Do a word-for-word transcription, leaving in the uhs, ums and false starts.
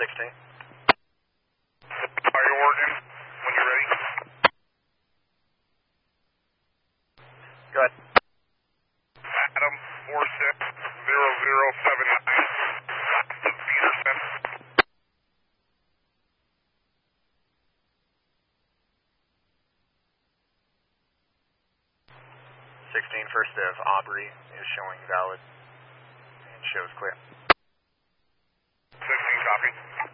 sixteen. Fire Oregon, when you're ready. Go ahead. Adam four six zero zero seven nine, Peterson. sixteen, first of Aubrey is showing valid and shows clear. sixteen, copy.